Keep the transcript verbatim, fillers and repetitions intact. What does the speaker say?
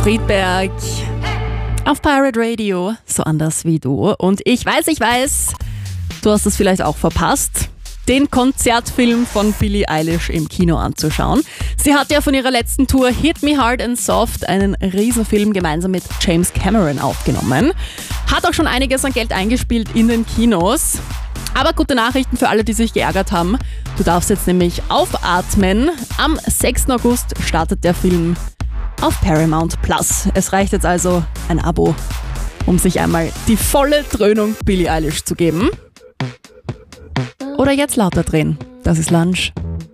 Friedberg auf Pirate Radio, so anders wie du. Und ich weiß, ich weiß, du hast es vielleicht auch verpasst, den Konzertfilm von Billie Eilish im Kino anzuschauen. Sie hat ja von ihrer letzten Tour Hit Me Hard and Soft einen Riesenfilm gemeinsam mit James Cameron aufgenommen. Hat auch schon einiges an Geld eingespielt in den Kinos. Aber gute Nachrichten für alle, die sich geärgert haben. Du darfst jetzt nämlich aufatmen. Am sechsten August startet der Film auf Paramount Plus. Es reicht jetzt also ein Abo, um sich einmal die volle Dröhnung Billie Eilish zu geben. Oder jetzt lauter drehen. Das ist Lunch.